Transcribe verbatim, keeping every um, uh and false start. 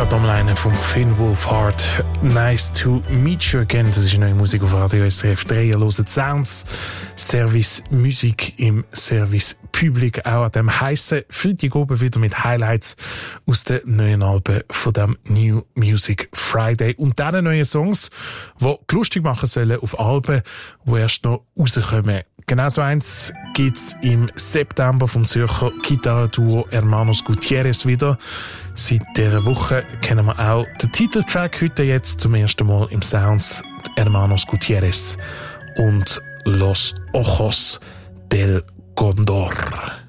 gerade online vom Finn Wolfhard. Nice to meet you again. Das ist neue Musik auf Radio S R F drei. Ihr hört Sounds, Service Musik im Service Public. Auch an dem heissen Freitag oben wieder mit Highlights aus den neuen Alben von dem New Music Friday. Und diesen neuen Songs, die lustig machen sollen auf Alben, die erst noch rauskommen. Genau so eins gibt's im September vom Zürcher Gitarrenduo Hermanos Gutierrez wieder. Seit dieser Woche kennen wir auch den Titeltrack heute jetzt zum ersten Mal im Sounds Hermanos Gutierrez und Los Ojos del Condor.